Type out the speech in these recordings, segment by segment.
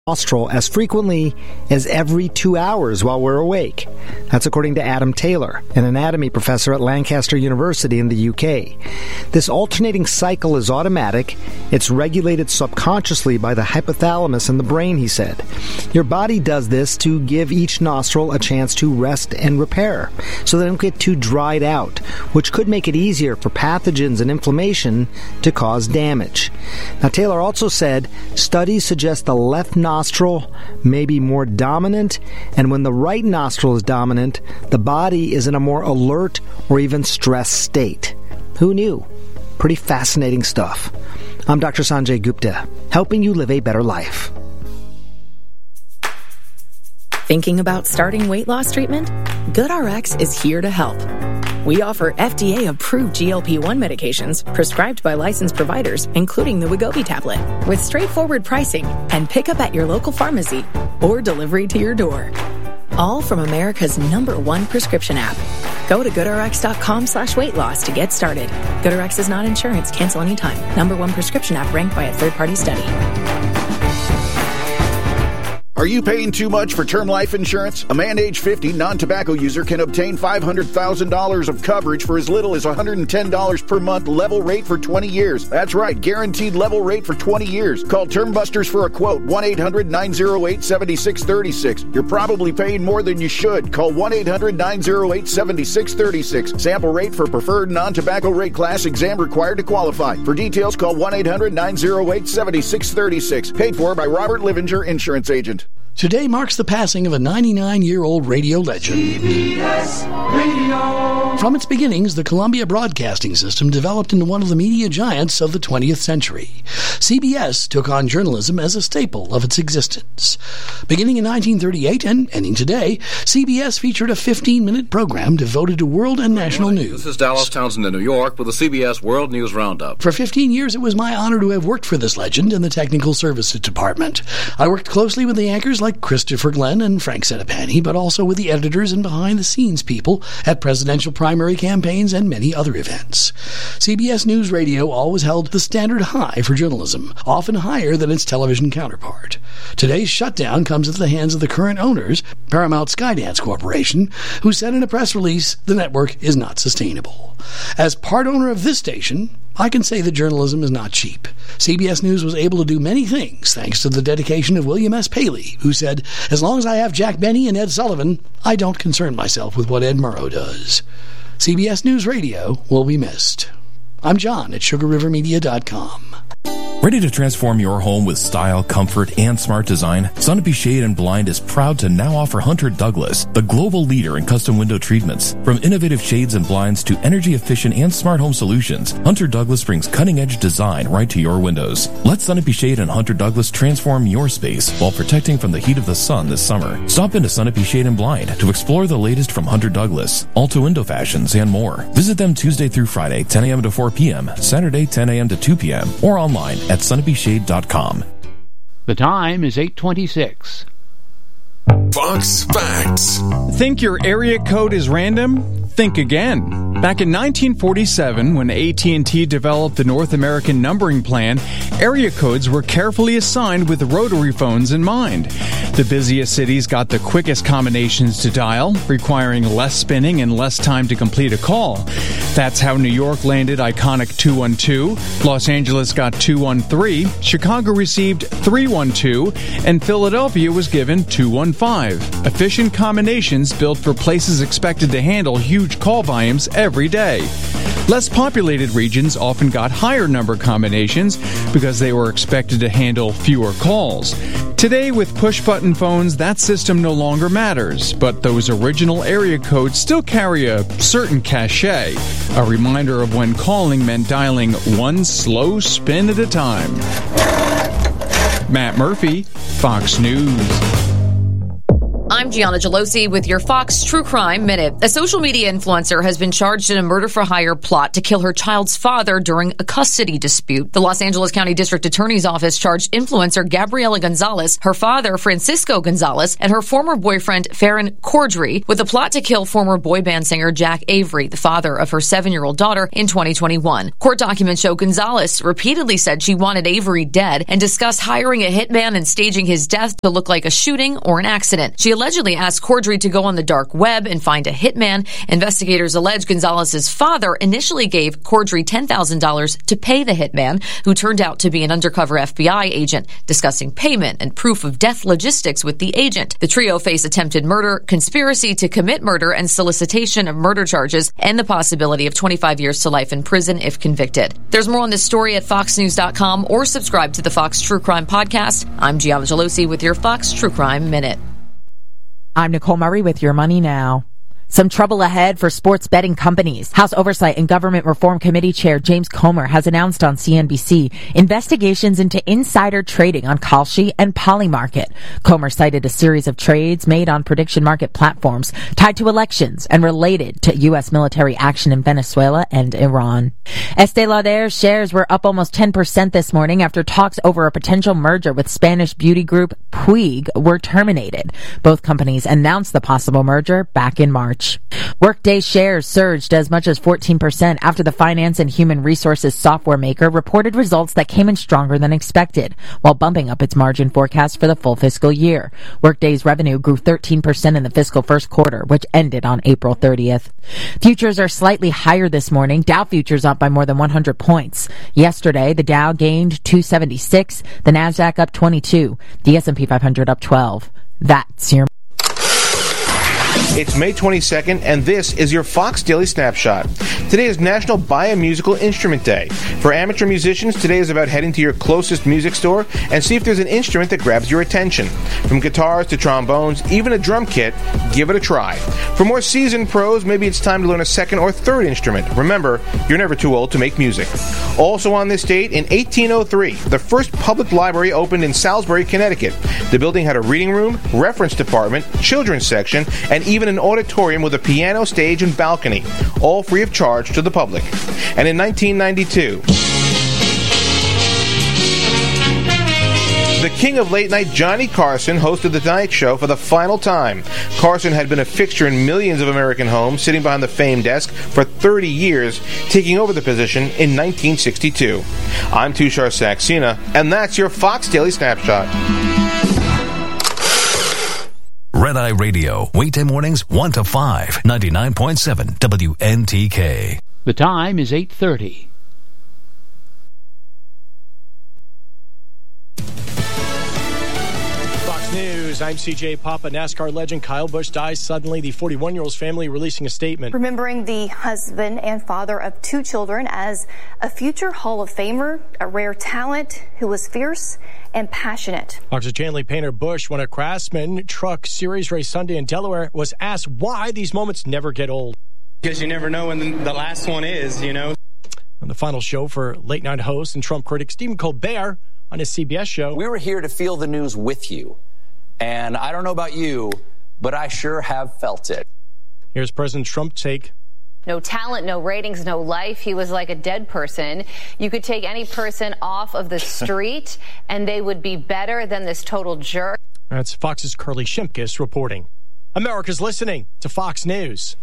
nostril as frequently as every 2 hours while we're awake. That's according to Adam Taylor, an anatomy professor at Lancaster University in the UK. This alternating cycle is automatic. It's regulated subconsciously by the hypothalamus in the brain, he said. Your body does this to give each nostril a chance to rest and repair, so they don't get too dried out, which could make it easier for pathogens and inflammation to cause damage. Now, Taylor also said studies suggest the left nostril may be more dominant, and when the right nostril is dominant, the body is in a more alert or even stressed state. Who knew? Pretty fascinating stuff. I'm Dr. Sanjay Gupta, helping you live a better life. Thinking about starting weight loss treatment? GoodRx is here to help. We offer FDA-approved GLP-1 medications prescribed by licensed providers, including the Wegovy tablet, with straightforward pricing and pickup at your local pharmacy or delivery to your door. All from America's #1 prescription app. Go to GoodRx.com/weight-loss to get started. GoodRx is not insurance. Cancel anytime. #1 prescription app ranked by a third-party study. Are you paying too much for term life insurance? A man age 50, non-tobacco user can obtain $500,000 of coverage for as little as $110 per month, level rate for 20 years. That's right, guaranteed level rate for 20 years. Call Term Busters for a quote, 1-800-908-7636. You're probably paying more than you should. Call 1-800-908-7636. Sample rate for preferred non-tobacco rate class, exam required to qualify. For details, call 1-800-908-7636. Paid for by Robert Livinger, Insurance Agent. Today marks the passing of a 99-year-old radio legend. CBS Radio. From its beginnings, the Columbia Broadcasting System developed into one of the media giants of the 20th century. CBS took on journalism as a staple of its existence. Beginning in 1938 and ending today, CBS featured a 15-minute program devoted to world and national news. This is Dallas Townsend in New York with the CBS World News Roundup. For 15 years, it was my honor to have worked for this legend in the Technical Services Department. I worked closely with the anchors like Christopher Glenn and Frank Senapani, but also with the editors and behind-the-scenes people at presidential primary campaigns and many other events. CBS News Radio always held the standard high for journalism, often higher than its television counterpart. Today's shutdown comes at the hands of the current owners, Paramount Skydance Corporation, who said in a press release the network is not sustainable. As part owner of this station, I can say that journalism is not cheap. CBS News was able to do many things thanks to the dedication of William S. Paley, who said, "As long as I have Jack Benny and Ed Sullivan, I don't concern myself with what Ed Murrow does." CBS News Radio will be missed. I'm John at SugarRiverMedia.com. Ready to transform your home with style, comfort, and smart design? Sunapee Shade and Blind is proud to now offer Hunter Douglas, the global leader in custom window treatments. From innovative shades and blinds to energy-efficient and smart home solutions, Hunter Douglas brings cutting-edge design right to your windows. Let Sunapee Shade and Hunter Douglas transform your space while protecting from the heat of the sun this summer. Stop into Sunapee Shade and Blind to explore the latest from Hunter Douglas, Alta Window Fashions, and more. Visit them Tuesday through Friday, 10 a.m. to 4 p.m., Saturday, 10 a.m. to 2 p.m., or online at sunapeeshade.com. The time is 8:26. Fox Facts. Think your area code is random? Think again. Back in 1947, when AT&T developed the North American numbering plan, area codes were carefully assigned with rotary phones in mind. The busiest cities got the quickest combinations to dial, requiring less spinning and less time to complete a call. That's how New York landed iconic 212, Los Angeles got 213, Chicago received 312, and Philadelphia was given 215. Efficient combinations built for places expected to handle huge call volumes every day. Less populated regions often got higher number combinations because they were expected to handle fewer calls. Today, with push-button phones, that system no longer matters, but those original area codes still carry a certain cachet, a reminder of when calling meant dialing one slow spin at a time. Matt Murphy, Fox News. I'm Gianna Gelosi with your Fox True Crime Minute. A social media influencer has been charged in a murder-for-hire plot to kill her child's father during a custody dispute. The Los Angeles County District Attorney's Office charged influencer Gabriela Gonzalez, her father Francisco Gonzalez, and her former boyfriend Farron Cordry with a plot to kill former boy band singer Jack Avery, the father of her 7-year-old daughter, in 2021. Court documents show Gonzalez repeatedly said she wanted Avery dead and discussed hiring a hitman and staging his death to look like a shooting or an accident. She allegedly asked Cordry to go on the dark web and find a hitman. Investigators allege Gonzalez's father initially gave Cordry $10,000 to pay the hitman, who turned out to be an undercover FBI agent, discussing payment and proof of death logistics with the agent. The trio face attempted murder, conspiracy to commit murder, and solicitation of murder charges, and the possibility of 25 years to life in prison if convicted. There's more on this story at foxnews.com or subscribe to the Fox True Crime Podcast. I'm Gianna Gelosi with your Fox True Crime Minute. I'm Nicole Murray with Your Money Now. Some trouble ahead for sports betting companies. House Oversight and Government Reform Committee Chair James Comer has announced on CNBC investigations into insider trading on Kalshi and Polymarket. Comer cited a series of trades made on prediction market platforms tied to elections and related to U.S. military action in Venezuela and Iran. Estée Lauder's shares were up almost 10% this morning after talks over a potential merger with Spanish beauty group Puig were terminated. Both companies announced the possible merger back in March. Workday shares surged as much as 14% after the finance and human resources software maker reported results that came in stronger than expected, while bumping up its margin forecast for the full fiscal year. Workday's revenue grew 13% in the fiscal first quarter, which ended on April 30th. Futures are slightly higher this morning. Dow futures up by more than 100 points. Yesterday, the Dow gained 276, the Nasdaq up 22, the S&P 500 up 12. That's your... It's May 22nd, and this is your Fox Daily Snapshot. Today is National Buy a Musical Instrument Day. For amateur musicians, today is about heading to your closest music store and see if there's an instrument that grabs your attention. From guitars to trombones, even a drum kit, give it a try. For more seasoned pros, maybe it's time to learn a second or third instrument. Remember, you're never too old to make music. Also on this date, in 1803, the first public library opened in Salisbury, Connecticut. The building had a reading room, reference department, children's section, and even an auditorium with a piano stage and balcony, all free of charge to the public. And in 1992, the king of late night, Johnny Carson, hosted The Tonight Show for the final time. Carson had been a fixture in millions of American homes, sitting behind the famed desk for 30 years, taking over the position in 1962. I'm Tushar Saxena, and that's your Fox Daily Snapshot. Red Eye Radio, weekday mornings 1 to 5, 99.7 WNTK. The time is 8:30. Fox News, I'm CJ Papa. NASCAR legend Kyle Busch dies suddenly. The 41-year-old's family releasing a statement. Remembering the husband and father of 2 children as a future Hall of Famer, a rare talent who was fierce and passionate. Fox's Chanley Painter Busch won a Craftsman Truck Series race Sunday in Delaware, was asked why these moments never get old. Because you never know when the last one is, you know. On the final show for late night host and Trump critic Stephen Colbert on his CBS show. We were here to feel the news with you. And I don't know about you, but I sure have felt it. Here's President Trump's take. No talent, no ratings, no life. He was like a dead person. You could take any person off of the street and they would be better than this total jerk. That's Fox's Carly Shimkus reporting. America's listening to Fox News.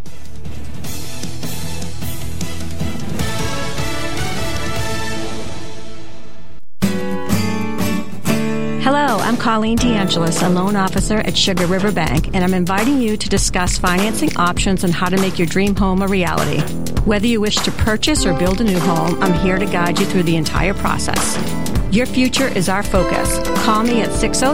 Hello, I'm Colleen DeAngelis, a loan officer at Sugar River Bank, and I'm inviting you to discuss financing options and how to make your dream home a reality. Whether you wish to purchase or build a new home, I'm here to guide you through the entire process. Your future is our focus. Call me at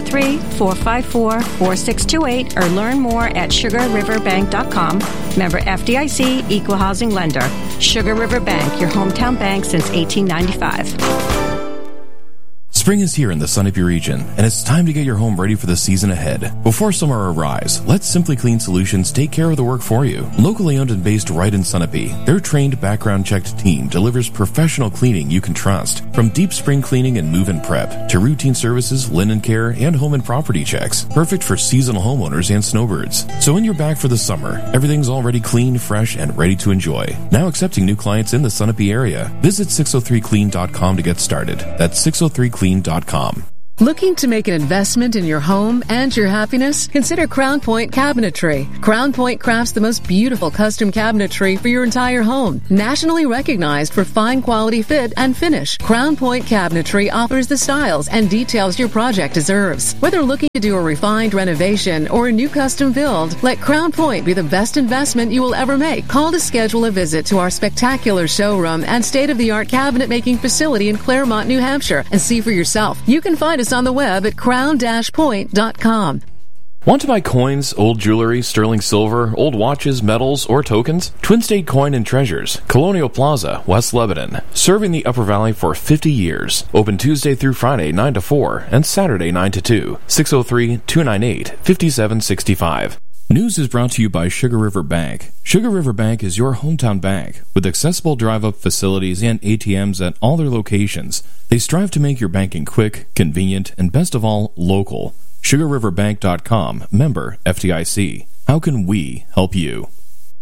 603-454-4628 or learn more at sugarriverbank.com. Member FDIC, Equal Housing Lender. Sugar River Bank, your hometown bank since 1895. Spring is here in the Sunapee region, and it's time to get your home ready for the season ahead. Before summer arrives, let Simply Clean Solutions take care of the work for you. Locally owned and based right in Sunapee, their trained, background-checked team delivers professional cleaning you can trust. From deep spring cleaning and move-in prep, to routine services, linen care, and home and property checks. Perfect for seasonal homeowners and snowbirds. So when you're back for the summer, everything's already clean, fresh, and ready to enjoy. Now accepting new clients in the Sunapee area. Visit 603clean.com to get started. That's 603clean.com. Looking to make an investment in your home and your happiness? Consider Crown Point Cabinetry. Crown Point crafts the most beautiful custom cabinetry for your entire home. Nationally recognized for fine quality fit and finish, Crown Point Cabinetry offers the styles and details your project deserves. Whether looking to do a refined renovation or a new custom build, let Crown Point be the best investment you will ever make. Call to schedule a visit to our spectacular showroom and state-of-the-art cabinet making facility in Claremont, New Hampshire, and see for yourself. You can find us on the web at crown-point.com. Want to buy coins, old jewelry, sterling silver, old watches, medals, or tokens? Twin State Coin and Treasures, Colonial Plaza, West Lebanon. Serving the Upper Valley for 50 years. Open Tuesday through Friday 9 to 4 and Saturday 9 to 2. 603-298-5765. News is brought to you by Sugar River Bank. Sugar River Bank is your hometown bank with accessible drive-up facilities and ATMs at all their locations. They strive to make your banking quick, convenient, and best of all, local. SugarRiverBank.com, member FDIC. How can we help you?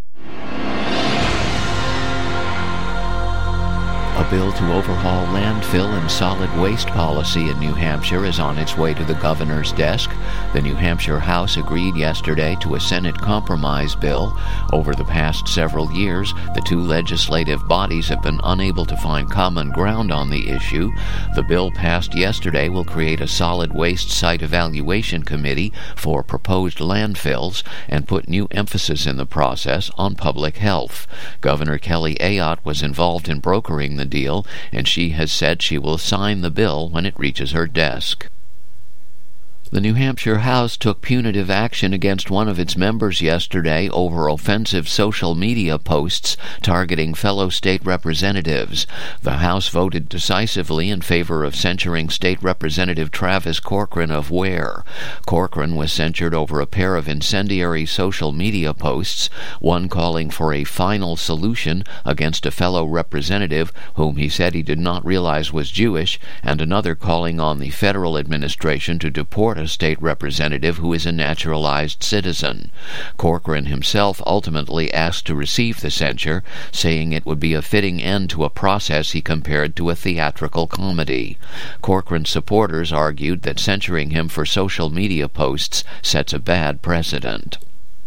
A bill to overhaul landfill and solid waste policy in New Hampshire is on its way to the governor's desk. The New Hampshire House agreed yesterday to a Senate compromise bill. Over the past several years, the two legislative bodies have been unable to find common ground on the issue. The bill passed yesterday will create a solid waste site evaluation committee for proposed landfills and put new emphasis in the process on public health. Governor Kelly Ayotte was involved in brokering the deal, and she has said she will sign the bill when it reaches her desk. The New Hampshire House took punitive action against one of its members yesterday over offensive social media posts targeting fellow state representatives. The House voted decisively in favor of censuring State Representative Travis Corcoran of Ware. Corcoran was censured over a pair of incendiary social media posts, one calling for a final solution against a fellow representative whom he said he did not realize was Jewish, and another calling on the federal administration to deport a state representative who is a naturalized citizen. Corcoran himself ultimately asked to receive the censure, saying it would be a fitting end to a process he compared to a theatrical comedy. Corcoran's supporters argued that censuring him for social media posts sets a bad precedent.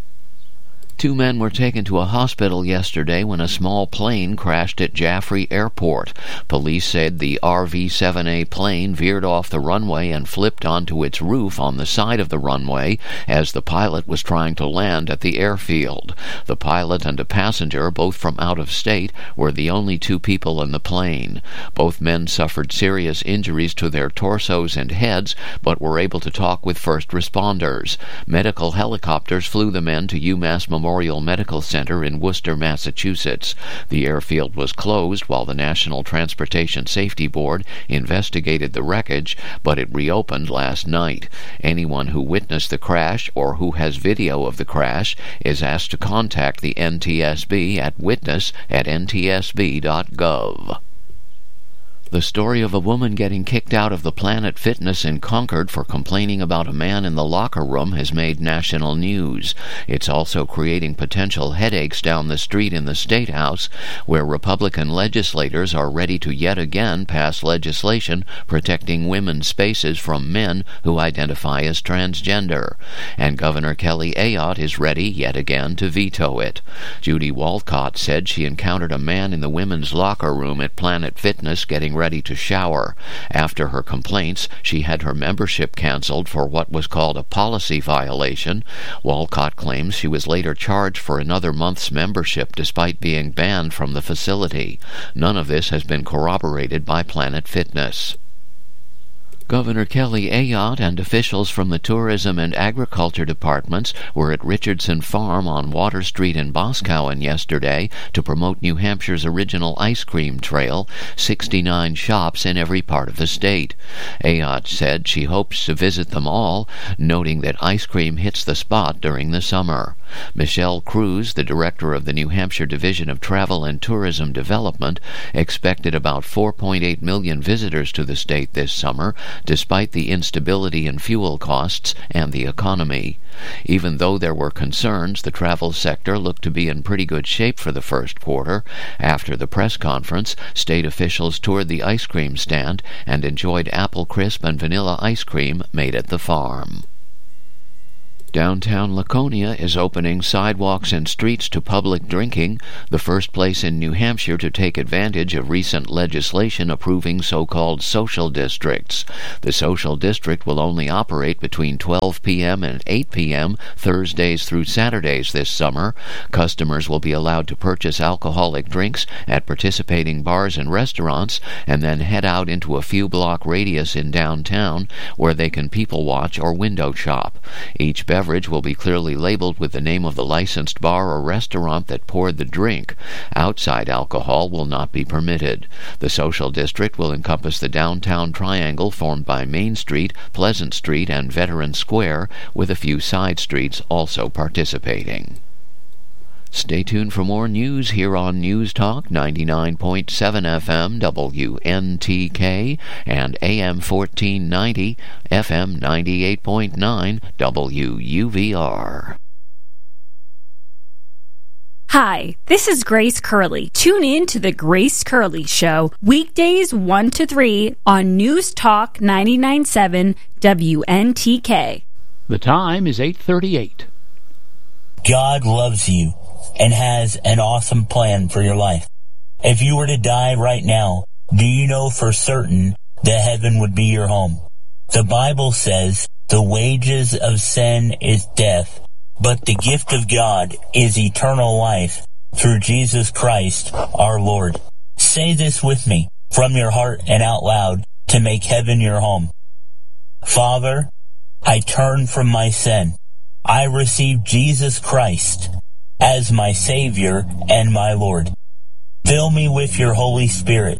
Two men were taken to a hospital yesterday when a small plane crashed at Jaffrey Airport. Police said the RV-7A plane veered off the runway and flipped onto its roof on the side of the runway as the pilot was trying to land at the airfield. The pilot and a passenger, both from out of state, were the only two people in the plane. Both men suffered serious injuries to their torsos and heads, but were able to talk with first responders. Medical helicopters flew the men to UMass Memorial Medical Center in Worcester, Massachusetts. The airfield was closed while the National Transportation Safety Board investigated the wreckage, but it reopened last night. Anyone who witnessed the crash or who has video of the crash is asked to contact the NTSB at witness@ntsb.gov. The story of a woman getting kicked out of the Planet Fitness in Concord for complaining about a man in the locker room has made national news. It's also creating potential headaches down the street in the State House, where Republican legislators are ready to yet again pass legislation protecting women's spaces from men who identify as transgender. And Governor Kelly Ayotte is ready yet again to veto it. Judy Walcott said she encountered a man in the women's locker room at Planet Fitness getting ready to shower. After her complaints, she had her membership canceled for what was called a policy violation. Walcott claims she was later charged for another month's membership despite being banned from the facility. None of this has been corroborated by Planet Fitness. Governor Kelly Ayotte and officials from the Tourism and Agriculture departments were at Richardson Farm on Water Street in Boscawen yesterday to promote New Hampshire's original ice cream trail, 69 shops in every part of the state. Ayotte said she hopes to visit them all, noting that ice cream hits the spot during the summer. Michelle Cruz, the director of the New Hampshire Division of Travel and Tourism Development, expected about 4.8 million visitors to the state this summer, despite the instability in fuel costs and the economy. Even though there were concerns, the travel sector looked to be in pretty good shape for the first quarter. After the press conference, state officials toured the ice cream stand and enjoyed apple crisp and vanilla ice cream made at the farm. Downtown Laconia is opening sidewalks and streets to public drinking, the first place in New Hampshire to take advantage of recent legislation approving so-called social districts. The social district will only operate between 12 p.m. and 8 p.m. Thursdays through Saturdays this summer. Customers will be allowed to purchase alcoholic drinks at participating bars and restaurants and then head out into a few block radius in downtown where they can people watch or window shop. Each beverage will be clearly labeled with the name of the licensed bar or restaurant that poured the drink. Outside alcohol will not be permitted. The social district will encompass the downtown triangle formed by Main Street, Pleasant Street, and Veterans Square, with a few side streets also participating. Stay tuned for more news here on News Talk 99.7 FM WNTK and AM 1490 FM 98.9 WUVR. Hi, this is Grace Curley. Tune in to The Grace Curley Show, weekdays 1 to 3 on News Talk 99.7 WNTK. The time is 8:38. God loves you and has an awesome plan for your life. If you were to die right now, do you know for certain that heaven would be your home? The Bible says the wages of sin is death, but the gift of God is eternal life through Jesus Christ our Lord. Say this with me from your heart and out loud to make heaven your home. Father, I turn from my sin. I receive Jesus Christ as my Savior and my Lord. Fill me with your Holy Spirit.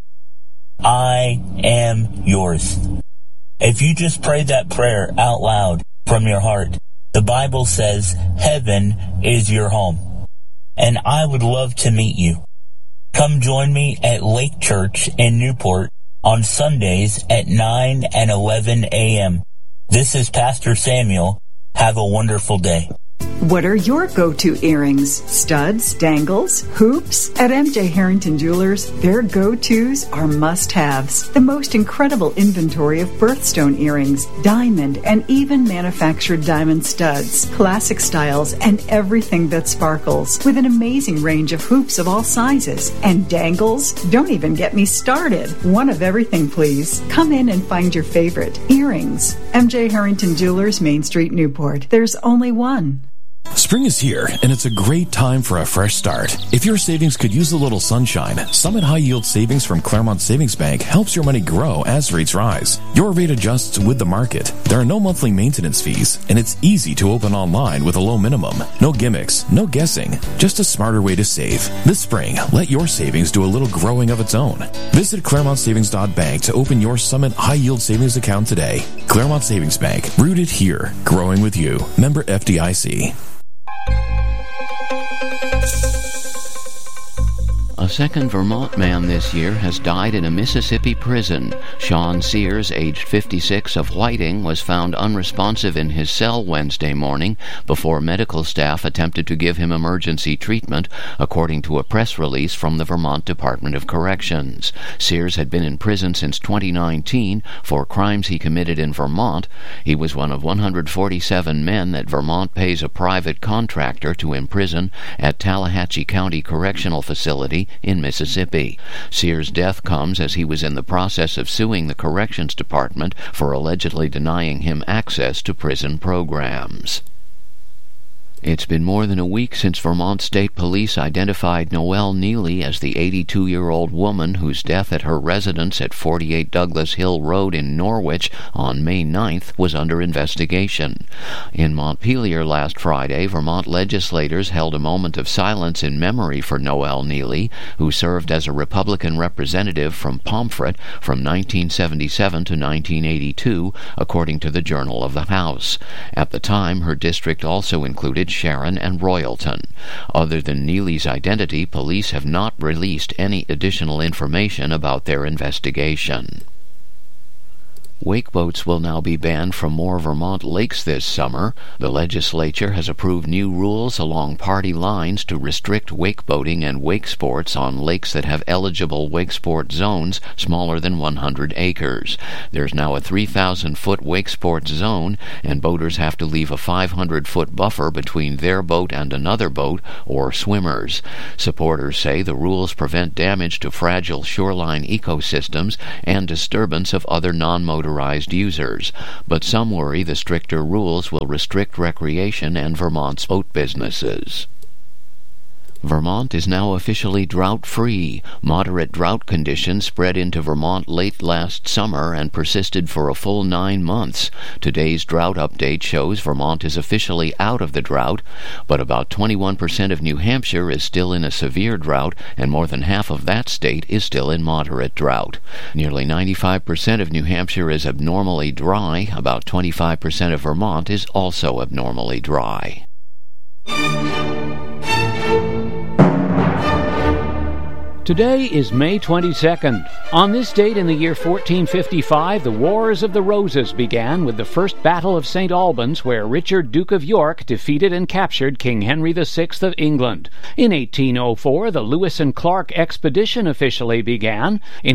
I am yours. If you just prayed that prayer out loud from your heart, the Bible says heaven is your home. And I would love to meet you. Come join me at Lake Church in Newport on Sundays at 9 and 11 a.m. This is Pastor Samuel. Have a wonderful day. What are your go-to earrings? Studs, dangles, hoops? At MJ Harrington Jewelers, their go-tos are must-haves. The most incredible inventory of birthstone earrings, diamond, and even manufactured diamond studs, classic styles, and everything that sparkles, with an amazing range of hoops of all sizes. And dangles? Don't even get me started. One of everything, please. Come in and find your favorite. Earrings. MJ Harrington Jewelers, Main Street, Newport. There's only one. Spring is here, and it's a great time for a fresh start. If your savings could use a little sunshine, Summit High Yield Savings from Claremont Savings Bank helps your money grow as rates rise. Your rate adjusts with the market. There are no monthly maintenance fees, and it's easy to open online with a low minimum. No gimmicks, no guessing, just a smarter way to save. This spring, let your savings do a little growing of its own. Visit ClaremontSavings.bank to open your Summit High Yield Savings account today. Claremont Savings Bank, rooted here, growing with you. Member FDIC. A second Vermont man this year has died in a Mississippi prison. Sean Sears, aged 56, of Whiting, was found unresponsive in his cell Wednesday morning before medical staff attempted to give him emergency treatment, according to a press release from the Vermont Department of Corrections. Sears had been in prison since 2019 for crimes he committed in Vermont. He was one of 147 men that Vermont pays a private contractor to imprison at Tallahatchie County Correctional Facility in Mississippi. Sears' death comes as he was in the process of suing the Corrections Department for allegedly denying him access to prison programs. It's been more than a week since Vermont State Police identified Noelle Neely as the 82-year-old woman whose death at her residence at 48 Douglas Hill Road in Norwich on May 9th was under investigation. In Montpelier last Friday, Vermont legislators held a moment of silence in memory for Noelle Neely, who served as a Republican representative from Pomfret from 1977 to 1982, according to the Journal of the House. At the time, her district also included Sharon and Royalton. Other than Neely's identity, police have not released any additional information about their investigation. Wakeboats will now be banned from more Vermont lakes this summer. The legislature has approved new rules along party lines to restrict wakeboating and wake sports on lakes that have eligible wake sport zones smaller than 100 acres. There's now a 3,000-foot wake sports zone, and boaters have to leave a 500-foot buffer between their boat and another boat or swimmers. Supporters say the rules prevent damage to fragile shoreline ecosystems and disturbance of other non-motorized users, but some worry the stricter rules will restrict recreation and Vermont's boat businesses. Vermont is now officially drought-free. Moderate drought conditions spread into Vermont late last summer and persisted for a full 9 months. Today's drought update shows Vermont is officially out of the drought, but about 21% of New Hampshire is still in a severe drought, and more than half of that state is still in moderate drought. Nearly 95% of New Hampshire is abnormally dry. About 25% of Vermont is also abnormally dry. Today is May 22nd. On this date in the year 1455, the Wars of the Roses began with the First Battle of St. Albans, where Richard, Duke of York, defeated and captured King Henry VI of England. In 1804, the Lewis and Clark expedition officially began. In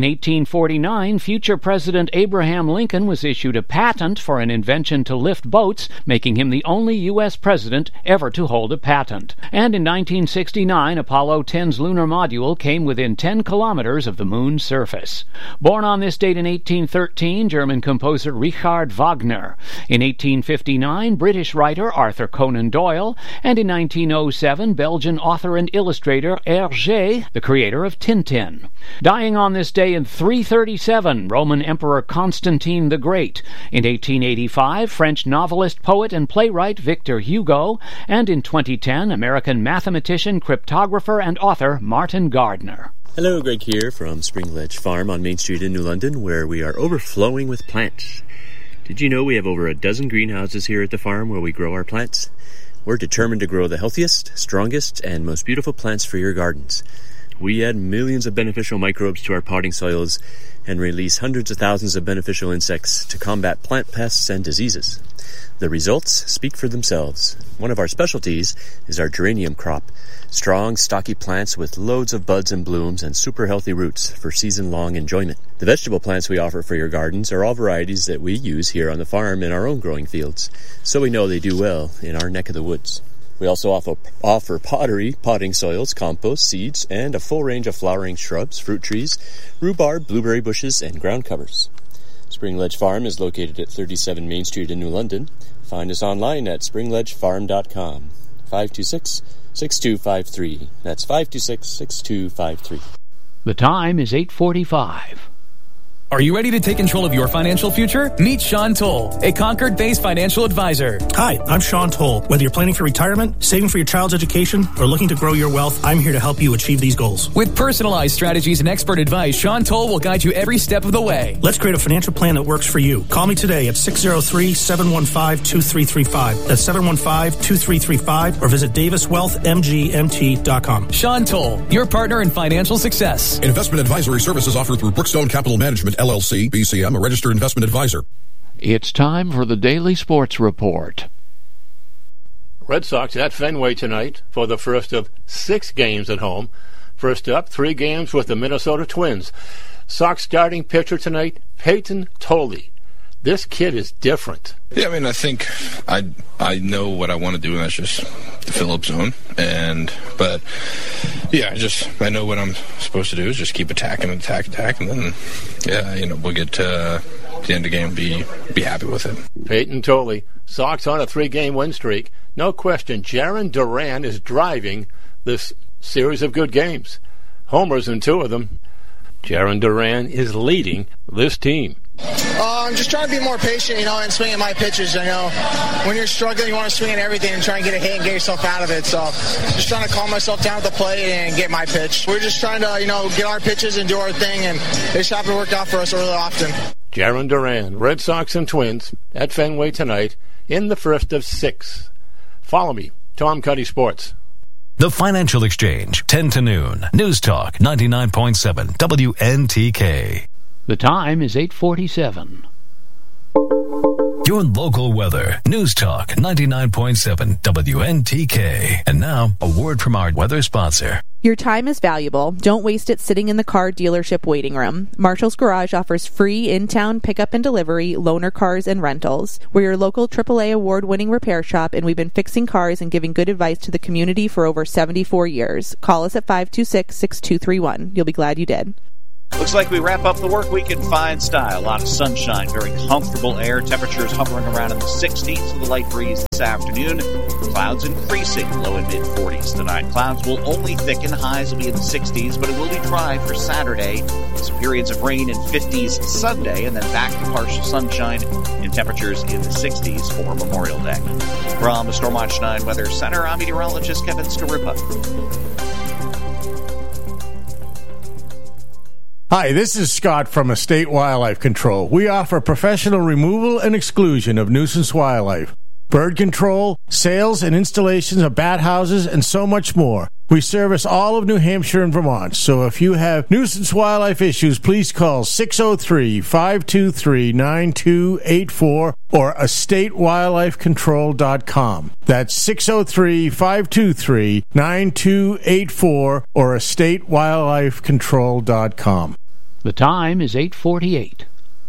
1849, future President Abraham Lincoln was issued a patent for an invention to lift boats, making him the only U.S. president ever to hold a patent. And in 1969, Apollo 10's lunar module came within 10 kilometers of the moon's surface. Born on this date in 1813, German composer Richard Wagner. In 1859, British writer Arthur Conan Doyle. And in 1907, Belgian author and illustrator Hergé, the creator of Tintin. Dying on this day in 337, Roman Emperor Constantine the Great. In 1885, French novelist, poet, and playwright Victor Hugo. And in 2010, American mathematician, cryptographer, and author Martin Gardner. Hello, Greg here from Spring Ledge Farm on Main Street in New London, where we are overflowing with plants. Did you know we have over a dozen greenhouses here at the farm where we grow our plants? We're determined to grow the healthiest, strongest, and most beautiful plants for your gardens. We add millions of beneficial microbes to our potting soils and release hundreds of thousands of beneficial insects to combat plant pests and diseases. The results speak for themselves. One of our specialties is our geranium crop. Strong, stocky plants with loads of buds and blooms and super healthy roots for season-long enjoyment. The vegetable plants we offer for your gardens are all varieties that we use here on the farm in our own growing fields, so we know they do well in our neck of the woods. We also offer pottery, potting soils, compost, seeds, and a full range of flowering shrubs, fruit trees, rhubarb, blueberry bushes, and ground covers. Spring Ledge Farm is located at 37 Main Street in New London. Find us online at springledgefarm.com. 526-6253. That's 526-6253. The time is 8:45. Are you ready to take control of your financial future? Meet Sean Toll, a Concord-based financial advisor. Hi, I'm Sean Toll. Whether you're planning for retirement, saving for your child's education, or looking to grow your wealth, I'm here to help you achieve these goals. With personalized strategies and expert advice, Sean Toll will guide you every step of the way. Let's create a financial plan that works for you. Call me today at 603-715-2335. That's 715-2335, or visit daviswealthmgmt.com. Sean Toll, your partner in financial success. Investment advisory services offered through Brookstone Capital Management, LLC, BCM, a registered investment advisor. It's time for the Daily Sports Report. Red Sox at Fenway tonight for the first of 6 games at home. First up, 3 games with the Minnesota Twins. Sox starting pitcher tonight, Peyton Tolley. This kid is different. Yeah, I mean, I think I know what I want to do, and that's just the fill-up zone. But yeah, I know what I'm supposed to do is just keep attacking, and then we'll get to the end of the game, be happy with it. Peyton Tolley, Sox on a 3-game win streak. No question, Jarren Duran is driving this series of good games. Homers in 2 of them. Jarren Duran is leading this team. I'm just trying to be more patient, and swing at my pitches. I know when you're struggling, you want to swing at everything and try and get a hit and get yourself out of it. So just trying to calm myself down at the plate and get my pitch. We're just trying to, get our pitches and do our thing, and they just happen to work out for us really often. Jarren Duran, Red Sox and Twins at Fenway tonight in the first of 6. Follow me, Tom Cuddy Sports. The Financial Exchange, 10 to noon. News Talk 99.7 WNTK. The time is 8:47. Your local weather. News Talk 99.7 WNTK. And now, a word from our weather sponsor. Your time is valuable. Don't waste it sitting in the car dealership waiting room. Marshall's Garage offers free in-town pickup and delivery, loaner cars, and rentals. We're your local AAA award-winning repair shop, and we've been fixing cars and giving good advice to the community for over 74 years. Call us at 526-6231. You'll be glad you did. Looks like we wrap up the work week in fine style. A lot of sunshine, very comfortable air. Temperatures hovering around in the 60s with a light breeze this afternoon. Clouds increasing, low and mid-40s tonight. Clouds will only thicken. Highs will be in the 60s, but it will be dry for Saturday. Some periods of rain and 50s Sunday, and then back to partial sunshine and temperatures in the 60s for Memorial Day. From the Stormwatch 9 Weather Center, I'm meteorologist Kevin Skarupa. Hi, this is Scott from Estate Wildlife Control. We offer professional removal and exclusion of nuisance wildlife, bird control, sales and installations of bat houses, and so much more. We service all of New Hampshire and Vermont, so if you have nuisance wildlife issues, please call 603-523-9284 or estatewildlifecontrol.com. That's 603-523-9284 or estatewildlifecontrol.com. The time is 8:48.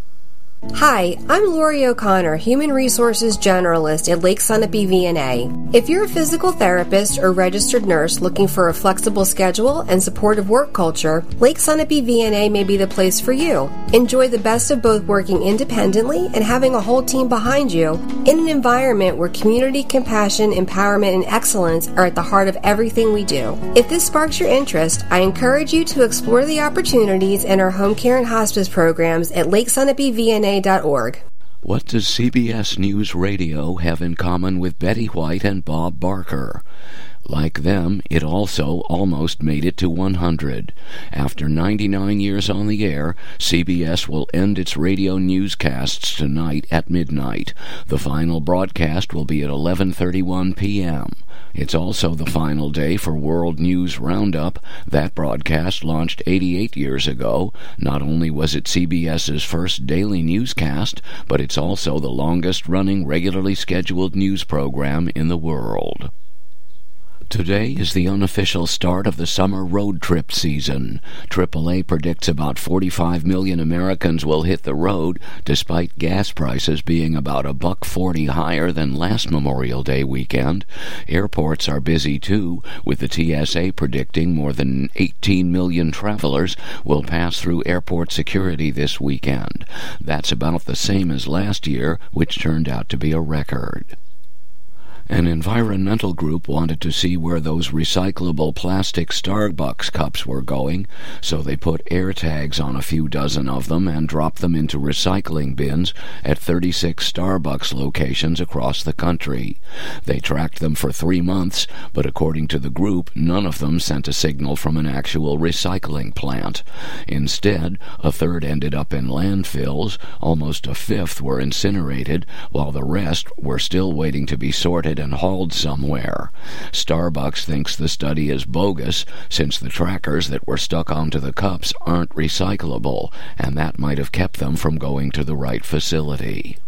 Hi, I'm Lori O'Connor, Human Resources Generalist at Lake Sunapee VNA. If you're a physical therapist or registered nurse looking for a flexible schedule and supportive work culture, Lake Sunapee VNA may be the place for you. Enjoy the best of both working independently and having a whole team behind you in an environment where community, compassion, empowerment, and excellence are at the heart of everything we do. If this sparks your interest, I encourage you to explore the opportunities in our home care and hospice programs at LakeSunapeeVNA.org. What does CBS News Radio have in common with Betty White and Bob Barker? Like them, it also almost made it to 100. After 99 years on the air, CBS will end its radio newscasts tonight at midnight. The final broadcast will be at 11:31 p.m. It's also the final day for World News Roundup. That broadcast launched 88 years ago. Not only was it CBS's first daily newscast, but it's also the longest-running regularly scheduled news program in the world. Today is the unofficial start of the summer road trip season. AAA predicts about 45 million Americans will hit the road, despite gas prices being about $1.40 higher than last Memorial Day weekend. Airports are busy too, with the TSA predicting more than 18 million travelers will pass through airport security this weekend. That's about the same as last year, which turned out to be a record. An environmental group wanted to see where those recyclable plastic Starbucks cups were going, so they put air tags on a few dozen of them and dropped them into recycling bins at 36 Starbucks locations across the country. They tracked them for 3 months, but according to the group, none of them sent a signal from an actual recycling plant. Instead, a third ended up in landfills, almost a fifth were incinerated, while the rest were still waiting to be sorted and hauled somewhere. Starbucks thinks the study is bogus, since the trackers that were stuck onto the cups aren't recyclable, and that might have kept them from going to the right facility.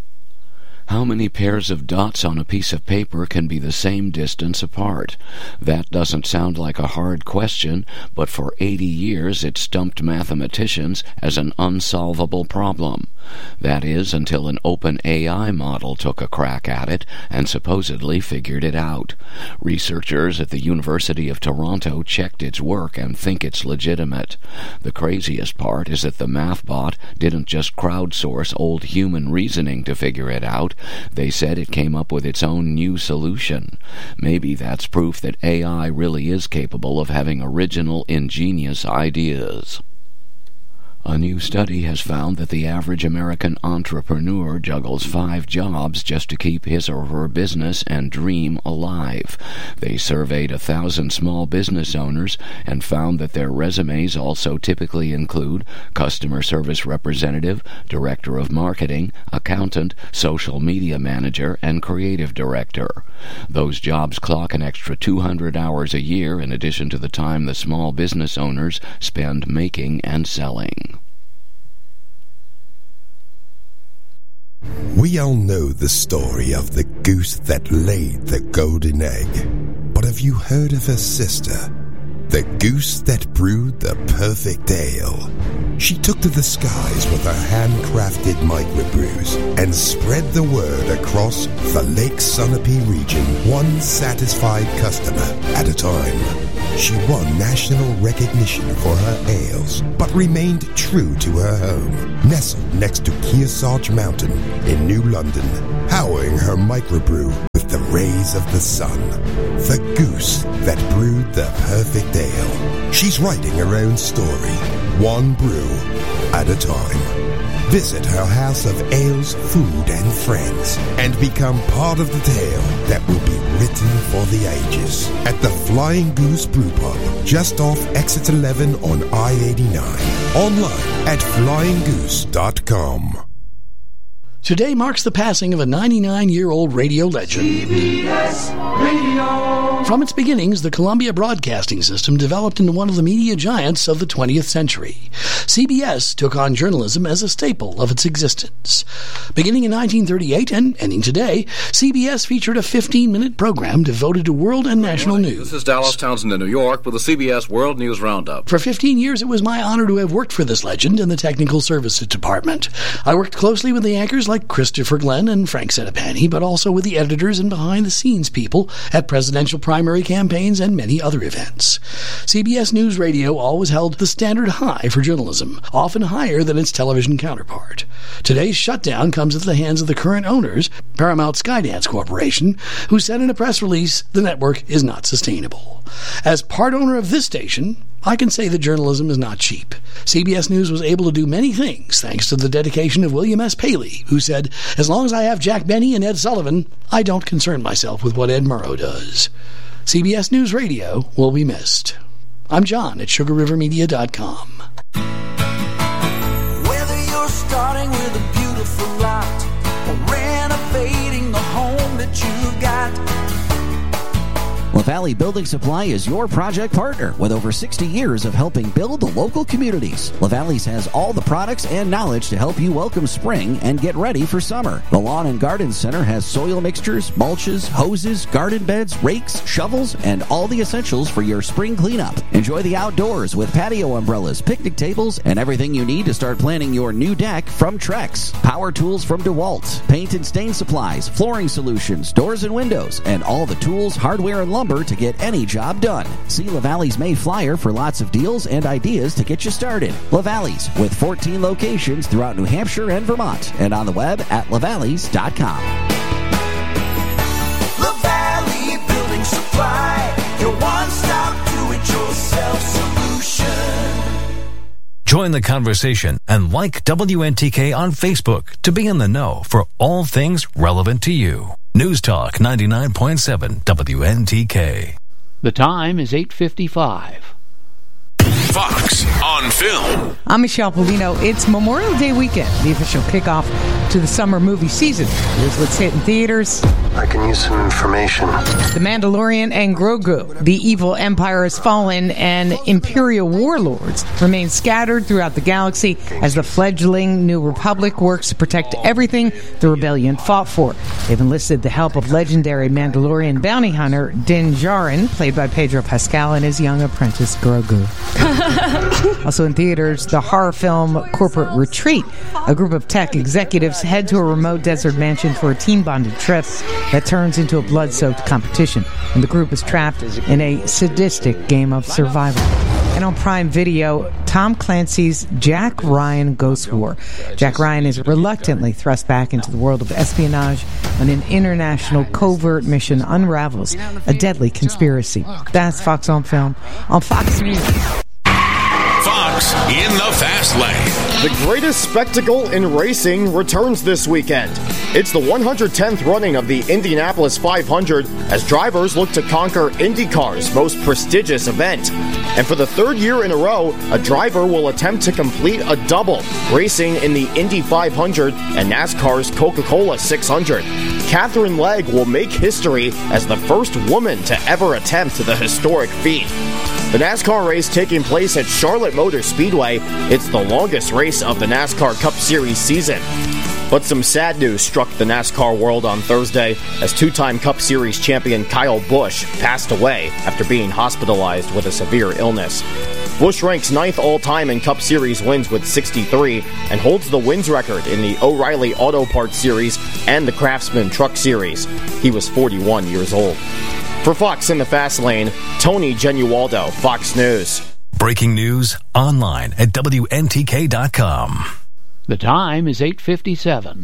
How many pairs of dots on a piece of paper can be the same distance apart? That doesn't sound like a hard question, but for 80 years it stumped mathematicians as an unsolvable problem. That is, until an OpenAI model took a crack at it and supposedly figured it out. Researchers at the University of Toronto checked its work and think it's legitimate. The craziest part is that the MathBot didn't just crowdsource old human reasoning to figure it out. They said it came up with its own new solution. Maybe that's proof that AI really is capable of having original, ingenious ideas. A new study has found that the average American entrepreneur juggles 5 jobs just to keep his or her business and dream alive. They surveyed 1,000 small business owners and found that their resumes also typically include customer service representative, director of marketing, accountant, social media manager, and creative director. Those jobs clock an extra 200 hours a year in addition to the time the small business owners spend making and selling. We all know the story of the goose that laid the golden egg. But have you heard of her sister? The goose that brewed the perfect ale. She took to the skies with her handcrafted microbrews and spread the word across the Lake Sunapee region, one satisfied customer at a time. She won national recognition for her ales, but remained true to her home, nestled next to Kearsarge Mountain in New London, powering her microbrew with the rays of the sun. The goose that brewed the perfect ale. She's writing her own story, one brew at a time. Visit her house of ales, food, and friends, and become part of the tale that will be written for the ages at the Flying Goose Brew Pub, just off Exit 11 on I-89. Online at flyinggoose.com. Today marks the passing of a 99-year-old radio legend. CBS Radio. From its beginnings, the Columbia Broadcasting System developed into one of the media giants of the 20th century. CBS took on journalism as a staple of its existence. Beginning in 1938 and ending today, CBS featured a 15-minute program devoted to world and national news. This is Dallas Townsend in New York with the CBS World News Roundup. For 15 years, it was my honor to have worked for this legend in the Technical Services Department. I worked closely with the anchors like Christopher Glenn and Frank Sedapani, but also with the editors and behind-the-scenes people at presidential primary campaigns and many other events. CBS News Radio always held the standard high for journalism, often higher than its television counterpart. Today's shutdown comes at the hands of the current owners, Paramount Skydance Corporation, who said in a press release the network is not sustainable. As part owner of this station, I can say that journalism is not cheap. CBS News was able to do many things thanks to the dedication of William S. Paley, who said, "As long as I have Jack Benny and Ed Sullivan, I don't concern myself with what Ed Murrow does." CBS News Radio will be missed. I'm John at SugarRiverMedia.com. Whether you're starting with a beautiful lot or renovating the home that you've got, LaValley Building Supply is your project partner with over 60 years of helping build the local communities. LaValley's has all the products and knowledge to help you welcome spring and get ready for summer. The Lawn and Garden Center has soil mixtures, mulches, hoses, garden beds, rakes, shovels, and all the essentials for your spring cleanup. Enjoy the outdoors with patio umbrellas, picnic tables, and everything you need to start planning your new deck from Trex. Power tools from DeWalt, paint and stain supplies, flooring solutions, doors and windows, and all the tools, hardware, and lumber to get any job done. See LaValley's May flyer for lots of deals and ideas to get you started. LaValley's with 14 locations throughout New Hampshire and Vermont, and on the web at lavalleys.com. LaValley Building Supply, your one-stop do-it-yourself solution. Join the conversation and like WNTK on Facebook to be in the know for all things relevant to you. News Talk 99.7 WNTK. The time is 8:55. Fox on Film. I'm Michelle Polino. It's Memorial Day weekend, the official kickoff to the summer movie season. Here's what's hit in theaters. I can use some information. The Mandalorian and Grogu. The evil empire has fallen and Imperial warlords remain scattered throughout the galaxy as the fledgling New Republic works to protect everything the rebellion fought for. They've enlisted the help of legendary Mandalorian bounty hunter Din Djarin, played by Pedro Pascal, and his young apprentice Grogu. Also in theaters, the horror film Corporate Retreat. A group of tech executives head to a remote desert mansion for a team-bonded trip that turns into a blood-soaked competition, and the group is trapped in a sadistic game of survival. And on Prime Video, Tom Clancy's Jack Ryan Ghost War. Jack Ryan is reluctantly thrust back into the world of espionage when an international covert mission unravels a deadly conspiracy. That's Fox on Film on Fox News. Fox in the Fast Lane. The greatest spectacle in racing returns this weekend. It's the 110th running of the Indianapolis 500 as drivers look to conquer IndyCar's most prestigious event. And for the third year in a row, a driver will attempt to complete a double, racing in the Indy 500 and NASCAR's Coca-Cola 600. Catherine Legg will make history as the first woman to ever attempt the historic feat. The NASCAR race taking place at Charlotte Motor Speedway. It's the longest race of the NASCAR Cup Series season. But some sad news struck the NASCAR world on Thursday as two-time Cup Series champion Kyle Busch passed away after being hospitalized with a severe illness. Busch ranks 9th all-time in Cup Series wins with 63 and holds the wins record in the O'Reilly Auto Parts Series and the Craftsman Truck Series. He was 41 years old. For Fox in the Fast Lane, Tony Genualdo, Fox News. Breaking news online at WNTK.com. The time is 8:57.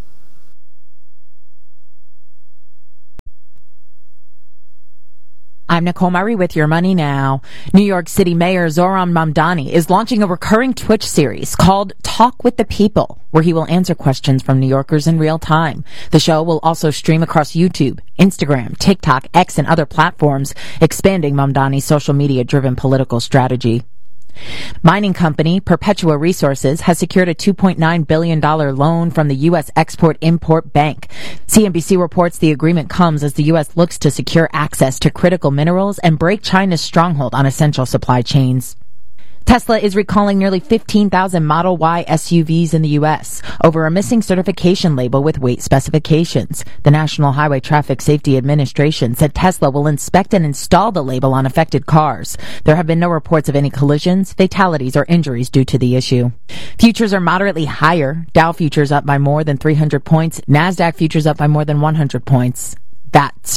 I'm Nicole Murray with Your Money Now. New York City Mayor Zohran Mamdani is launching a recurring Twitch series called Talk with the People, where he will answer questions from New Yorkers in real time. The show will also stream across YouTube, Instagram, TikTok, X, and other platforms, expanding Mamdani's social media-driven political strategy. Mining company Perpetua Resources has secured a $2.9 billion loan from the U.S. Export-Import Bank. CNBC reports the agreement comes as the U.S. looks to secure access to critical minerals and break China's stronghold on essential supply chains. Tesla is recalling nearly 15,000 Model Y SUVs in the U.S. over a missing certification label with weight specifications. The National Highway Traffic Safety Administration said Tesla will inspect and install the label on affected cars. There have been no reports of any collisions, fatalities, or injuries due to the issue. Futures are moderately higher. Dow futures up by more than 300 points. NASDAQ futures up by more than 100 points. That's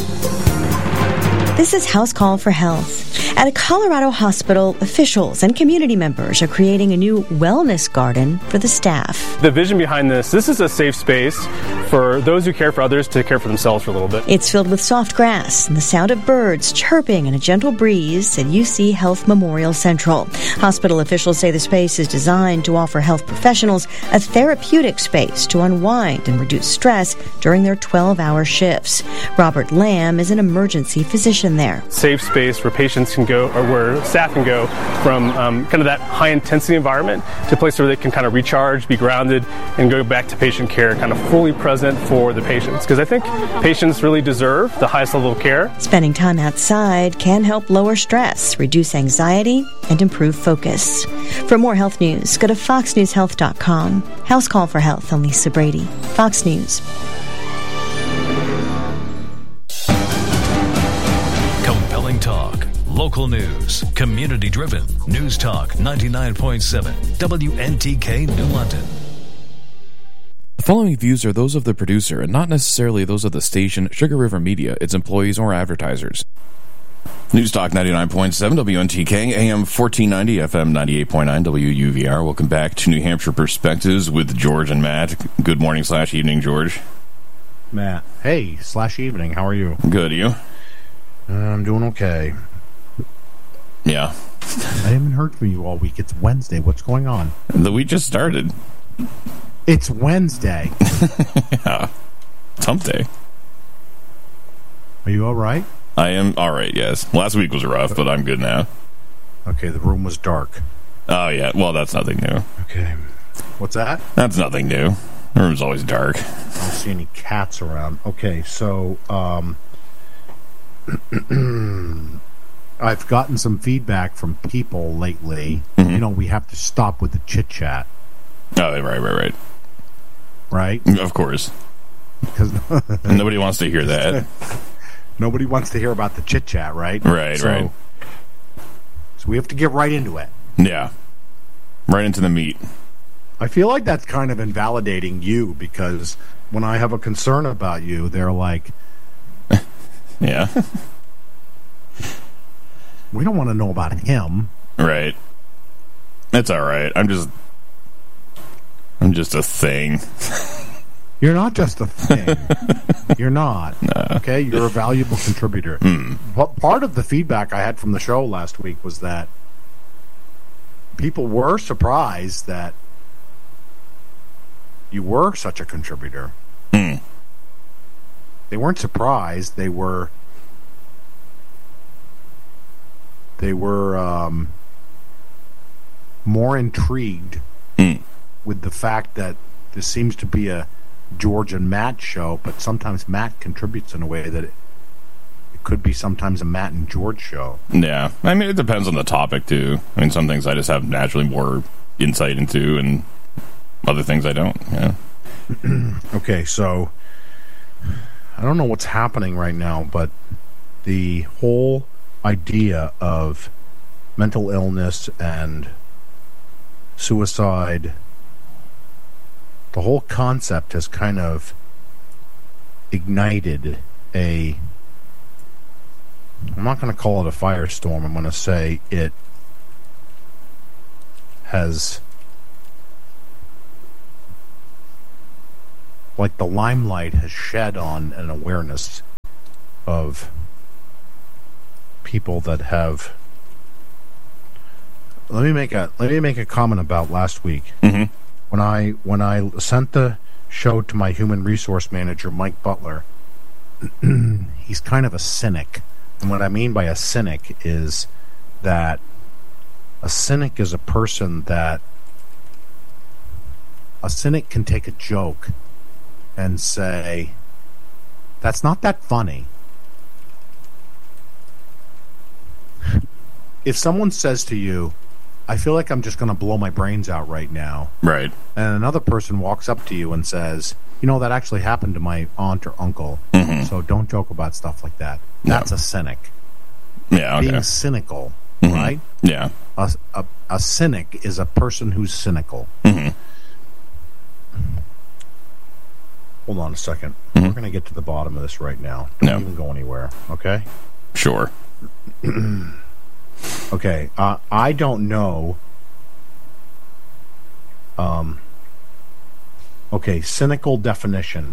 This is House Call for Health. At a Colorado hospital, officials and community members are creating a new wellness garden for the staff. The vision behind this is a safe space for those who care for others to care for themselves for a little bit. It's filled with soft grass and the sound of birds chirping and a gentle breeze at UC Health Memorial Central. Hospital officials say the space is designed to offer health professionals a therapeutic space to unwind and reduce stress during their 12-hour shifts. Robert Lamb is an emergency physician there. Safe space where patients can go, or where staff can go from kind of that high-intensity environment to a place where they can kind of recharge, be grounded, and go back to patient care, kind of fully present for the patients. Because I think patients really deserve the highest level of care. Spending time outside can help lower stress, reduce anxiety, and improve focus. For more health news, go to foxnewshealth.com. House Call for Health, I'm Lisa Brady. Fox News. Compelling talk, local news, community-driven. News Talk 99.7, WNTK New London. The following views are those of the producer and not necessarily those of the station, Sugar River Media, its employees, or advertisers. News Talk 99.7, WNTK, AM 1490, FM 98.9, WUVR. Welcome back to New Hampshire Perspectives with George and Matt. Good morning / evening, George. Matt. Hey, / evening. How are you? Good, you? I'm doing okay. Yeah. I haven't heard from you all week. It's Wednesday. What's going on? The week just started. It's Wednesday. Yeah. It's hump day. Are you all right? I am all right, yes. Last week was rough, but I'm good now. Okay, the room was dark. Oh, yeah. Well, that's nothing new. Okay. What's that? That's nothing new. The room's always dark. I don't see any cats around. Okay, so, I've gotten some feedback from people lately. Mm-hmm. You know, we have to stop with the chit-chat. Oh, right. Right? Of course. Because nobody wants to hear that. Nobody wants to hear about the chit-chat, right? Right. So we have to get right into it. Yeah. Right into the meat. I feel like that's kind of invalidating you, because when I have a concern about you, they're like... Yeah. We don't want to know about him. Right. It's all right. I'm just a thing. You're not just a thing. You're not. No. Okay? You're a valuable contributor. But part of the feedback I had from the show last week was that people were surprised that you were such a contributor. They weren't surprised. They were more intrigued with the fact that this seems to be a George and Matt show, but sometimes Matt contributes in a way that it could be sometimes a Matt and George show. Yeah. I mean, it depends on the topic, too. I mean, some things I just have naturally more insight into, and other things I don't. Yeah. Okay, so I don't know what's happening right now, but the whole idea of mental illness and suicide, the whole concept has kind of ignited I'm not going to call it a firestorm, I'm going to say it has, like the limelight has shed on an awareness of people that have. Let me make a comment about last week. When I sent the show to my human resource manager, Mike Butler. He's kind of a cynic, and what I mean by a cynic is that a cynic is a person that a cynic can take a joke and say, "That's not that funny." If someone says to you, "I feel like I'm just going to blow my brains out right now," right, and another person walks up to you and says, "You know, that actually happened to my aunt or uncle, so don't joke about stuff like that." That's a cynic. Yeah, okay. Being cynical, right? Yeah. A cynic is a person who's cynical. Hold on a second. We're going to get to the bottom of this right now. Don't even go anywhere, okay? Sure. Okay, I don't know. Okay, cynical definition.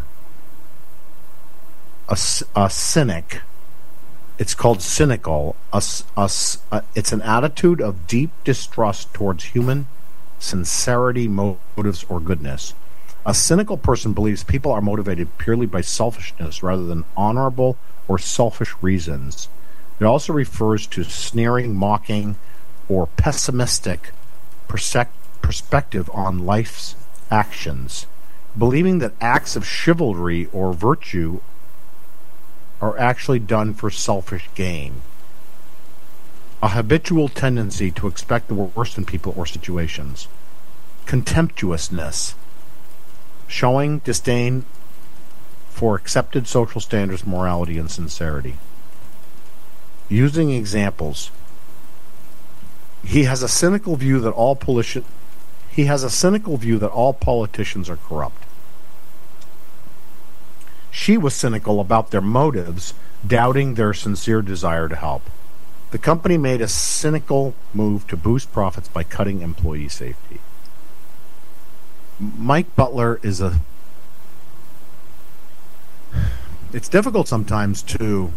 A cynic, it's called cynical. It's an attitude of deep distrust towards human sincerity, motives, or goodness. A cynical person believes people are motivated purely by selfishness rather than honorable or selfish reasons. It also refers to sneering, mocking, or pessimistic perspective on life's actions, believing that acts of chivalry or virtue are actually done for selfish gain. A habitual tendency to expect the worst in people or situations. Contemptuousness, showing disdain for accepted social standards, morality, and sincerity. Using examples, he has a cynical view that all politicians are corrupt. She was cynical about their motives, doubting their sincere desire to help. The company made a cynical move to boost profits by cutting employee safety. Mike Butler is it's difficult sometimes to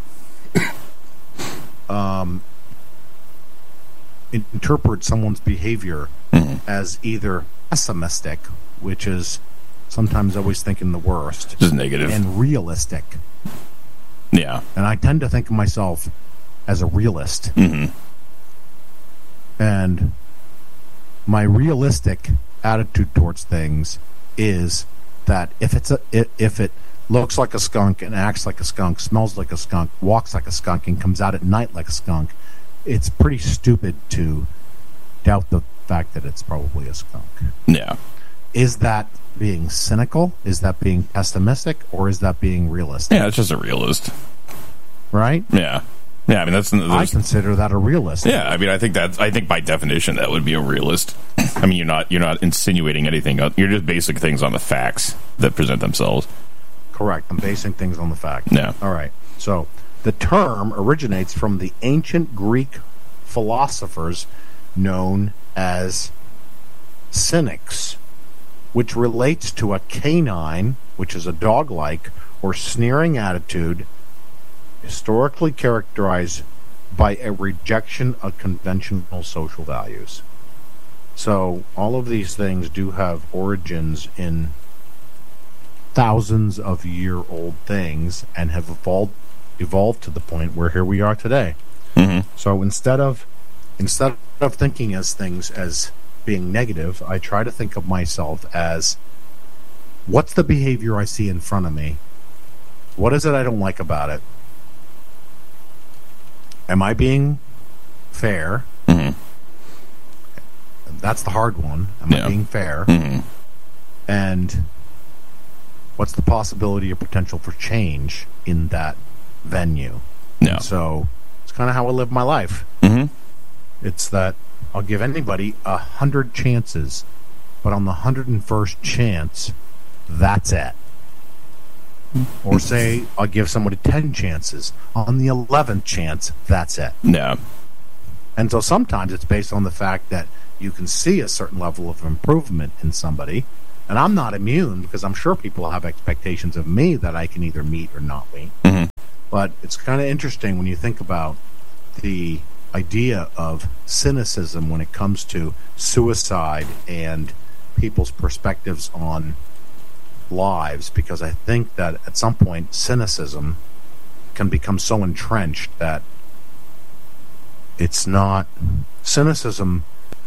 interpret someone's behavior as either pessimistic, which is sometimes always thinking the worst, just negative, and realistic. Yeah. And I tend to think of myself as a realist. And my realistic attitude towards things is that if it looks like a skunk and acts like a skunk, smells like a skunk, walks like a skunk, and comes out at night like a skunk, it's pretty stupid to doubt the fact that it's probably a skunk. Yeah. Is that being cynical? Is that being pessimistic? Or is that being realistic? Yeah, it's just a realist. Right? Yeah. Yeah, I mean, I consider that a realist. Yeah, I mean, I think by definition that would be a realist. I mean, you're not insinuating anything. You're just basing things on the facts that present themselves. Correct. I'm basing things on the facts. Yeah. All right. So the term originates from the ancient Greek philosophers known as cynics, which relates to a canine, which is a dog-like or sneering attitude historically characterized by a rejection of conventional social values. So all of these things do have origins in thousands of year-old things and have evolved to the point where here we are today. Mm-hmm. So instead of thinking as things as being negative, I try to think of myself as, what's the behavior I see in front of me? What is it I don't like about it? Am I being fair? Mm-hmm. That's the hard one. Am I being fair? Mm-hmm. And what's the possibility or potential for change in that venue? Yeah. So it's kind of how I live my life. Mm-hmm. It's that I'll give anybody 100 chances, but on the 101st chance, that's it. Or say I'll give somebody 10 chances. On the 11th chance, that's it. Yeah. And so sometimes it's based on the fact that you can see a certain level of improvement in somebody. And I'm not immune, because I'm sure people have expectations of me that I can either meet or not meet. Mm-hmm. But it's kind of interesting when you think about the idea of cynicism when it comes to suicide and people's perspectives on lives, because I think that at some point cynicism can become so entrenched that it's not cynicism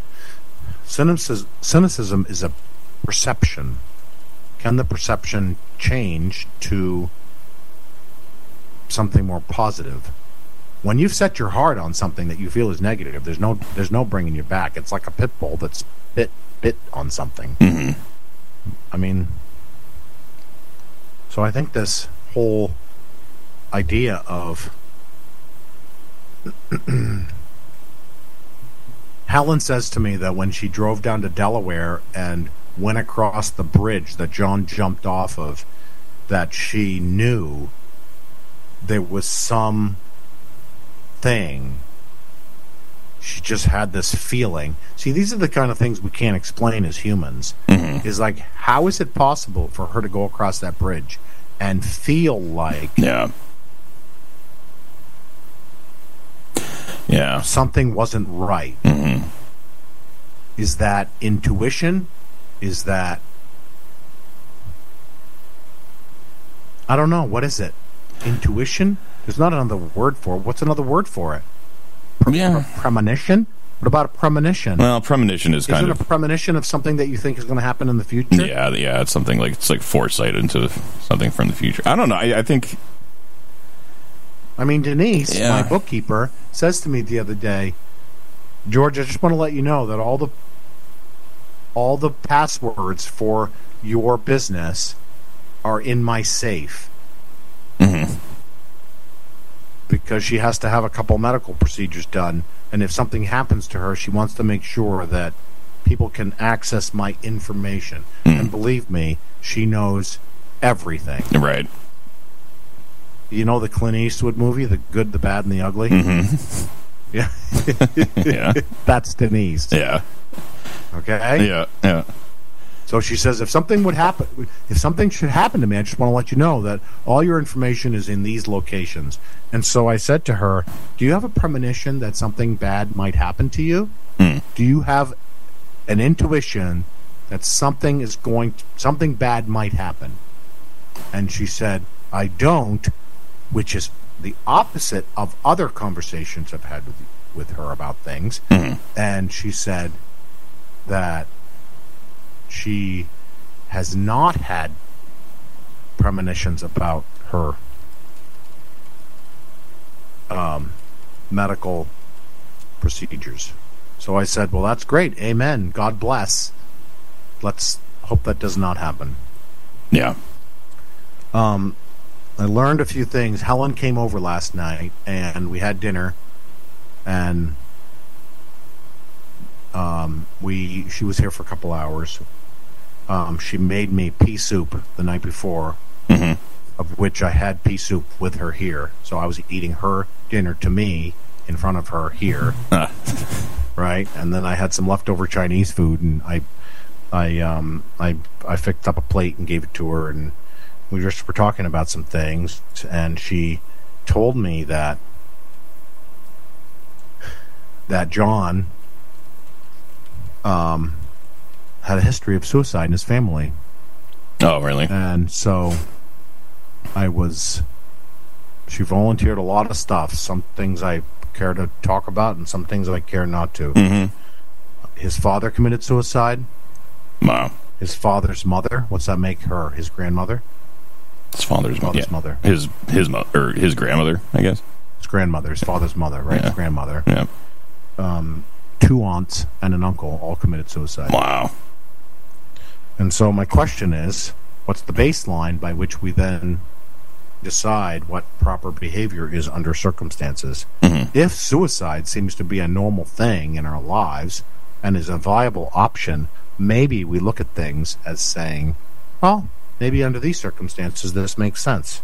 is a perception. Can the perception change to something more positive? When you've set your heart on something that you feel is negative, there's no bringing you back. It's like a pit bull that's bit on something. Mm-hmm. I mean, so I think this whole idea of Helen says to me that when she drove down to Delaware and went across the bridge that John jumped off of, that she knew there was some thing. She just had this feeling. See, these are the kind of things we can't explain as humans. Mm-hmm. Is like, how is it possible for her to go across that bridge and feel like something wasn't right? Mm-hmm. Is that intuition? Is that, I don't know, what is it? Intuition? There's not another word for it. What's another word for it? Premonition? What about a premonition? Well, premonition is kind of a premonition of something that you think is going to happen in the future? Yeah, it's something like, it's like foresight into something from the future. I don't know. I think, I mean, Denise, my bookkeeper, says to me the other day, George, I just want to let you know that all the passwords for your business are in my safe. Mm-hmm. Because she has to have a couple medical procedures done, and if something happens to her, she wants to make sure that people can access my information. Mm-hmm. And believe me, she knows everything. Right. You know the Clint Eastwood movie, The Good, the Bad, and the Ugly? Mm-hmm. Yeah. Yeah. That's Denise. Yeah. Okay? Yeah. So she says, if something should happen to me, I just want to let you know that all your information is in these locations. And so I said to her, do you have a premonition that something bad might happen to you? Mm. Do you have an intuition that something bad might happen? And she said, I don't, which is the opposite of other conversations I've had with her about things. Mm. And she said that she has not had premonitions about her medical procedures. So I said, well, that's great. Amen. God bless. Let's hope that does not happen. Yeah. I learned a few things. Helen came over last night, and we had dinner, and she was here for a couple hours. She made me pea soup the night before, mm-hmm. of which I had pea soup with her here. So I was eating her dinner to me in front of her here, right? And then I had some leftover Chinese food, and I picked up a plate and gave it to her, and we just were talking about some things, and she told me that John had a history of suicide in his family. Oh, really? And so she volunteered a lot of stuff. Some things I care to talk about, and some things I care not to. Mm-hmm. His father committed suicide. Wow. His father's mother. What's that make her? His grandmother? His father's mother. His grandmother, I guess. His grandmother. His father's mother, right? Yeah. His grandmother. Yeah. 2 aunts and an uncle all committed suicide. Wow. And so my question is, what's the baseline by which we then decide what proper behavior is under circumstances? Mm-hmm. If suicide seems to be a normal thing in our lives and is a viable option, maybe we look at things as saying, well, maybe under these circumstances this makes sense.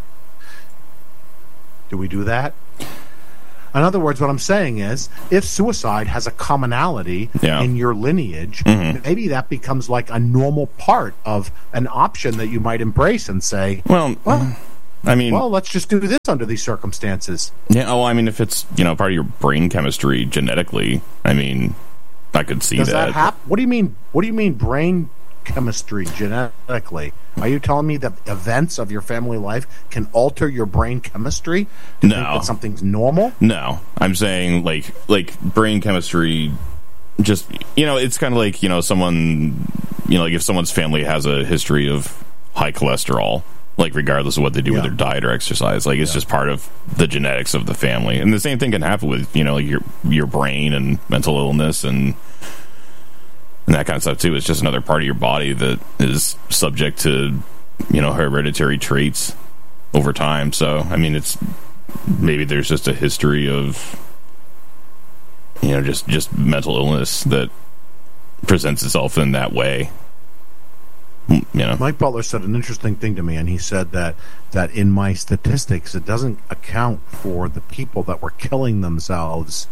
Do we do that? In other words, what I'm saying is, if suicide has a commonality in your lineage, maybe that becomes like a normal part of an option that you might embrace and say, well, let's just do this under these circumstances. Yeah, well, I mean, if it's, part of your brain chemistry genetically, I mean, I could see Does that happen? What do you mean? What do you mean brain chemistry genetically? Are you telling me that events of your family life can alter your brain chemistry to think that something's normal? No, I'm saying like brain chemistry. Just it's kind of like someone like if someone's family has a history of high cholesterol, like regardless of what they do with their diet or exercise, like it's just part of the genetics of the family. And the same thing can happen with your brain and mental illness and that kind of stuff too. It's just another part of your body that is subject to hereditary traits over time. So I mean, it's maybe there's just a history of just mental illness that presents itself in that way. Mike Butler said an interesting thing to me, and he said that in my statistics it doesn't account for the people that were killing themselves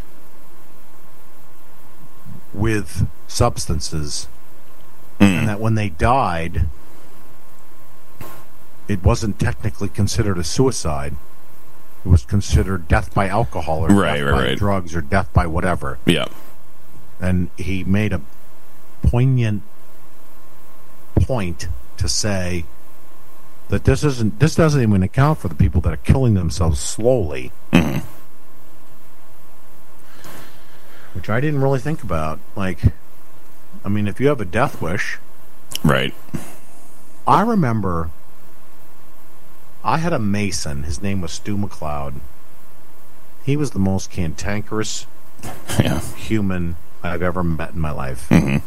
with substances, and that when they died it wasn't technically considered a suicide. It was considered death by alcohol or death by drugs or death by whatever. Yeah. And he made a poignant point to say that this doesn't even account for the people that are killing themselves slowly. Mm-hmm. Which I didn't really think about. Like, I mean, if you have a death wish... Right. I remember I had a Mason. His name was Stu McLeod. He was the most cantankerous human I've ever met in my life. Mm-hmm.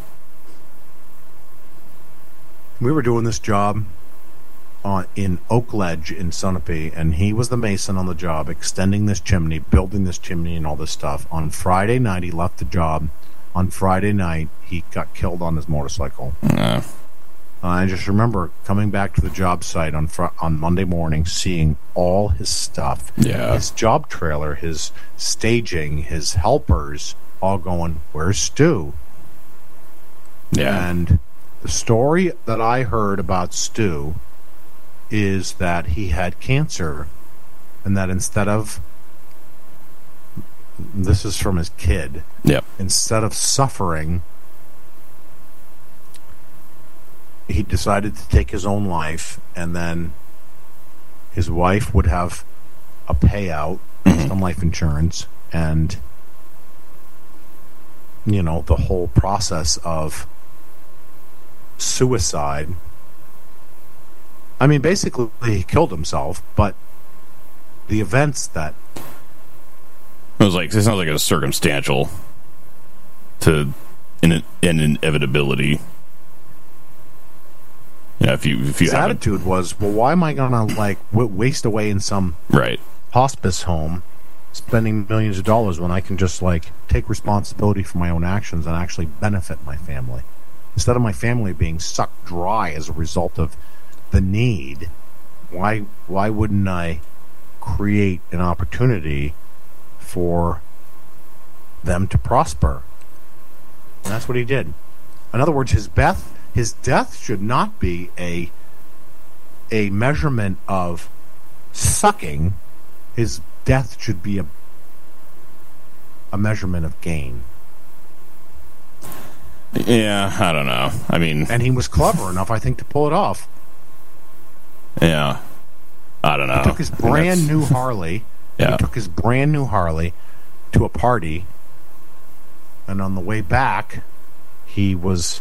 We were doing this job in Oak Ledge in Sunapee, and he was the mason on the job, extending this chimney, building this chimney and all this stuff. On Friday night, he left the job. On Friday night, he got killed on his motorcycle. I just remember coming back to the job site on Monday morning, seeing all his stuff, his job trailer, his staging, his helpers, all going, "Where's Stu?" Yeah. And the story that I heard about Stu is that he had cancer, and that instead of, this is from his kid, instead of suffering, he decided to take his own life, and then his wife would have a payout, some life insurance, and the whole process of suicide. I mean, basically he killed himself, but the events that it sounds like a circumstantial to an inevitability. If you his attitude was, well, why am I gonna waste away in some hospice home spending millions of dollars when I can just take responsibility for my own actions and actually benefit my family, instead of my family being sucked dry as a result of the need? Why wouldn't I create an opportunity for them to prosper. And that's what he did. In other words, his death should not be a measurement of sucking. His death should be a measurement of gain. Yeah, I don't know. I mean... And he was clever enough, I think, to pull it off. Yeah. I don't know. He took his brand new Harley. Yeah. He took his brand new Harley to a party, and on the way back, he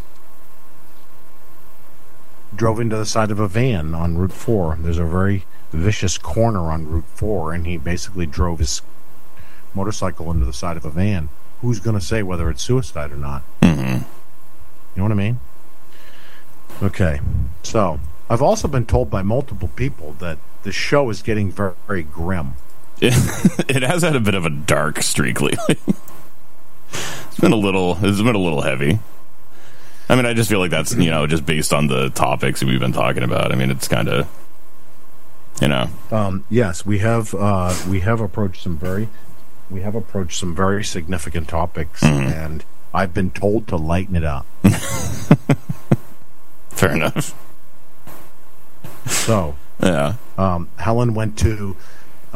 drove into the side of a van on Route 4. There's a very vicious corner on Route 4, and he basically drove his motorcycle into the side of a van. Who's going to say whether it's suicide or not? Mm-hmm. You know what I mean? Okay. So, I've also been told by multiple people that the show is getting very, very grim. It has had a bit of a dark streak lately. It's been a little heavy. I mean, I just feel like that's, just based on the topics that we've been talking about. I mean, it's kind of, Yes, we have approached some very significant topics, and I've been told to lighten it up. Fair enough. So, yeah. Helen went to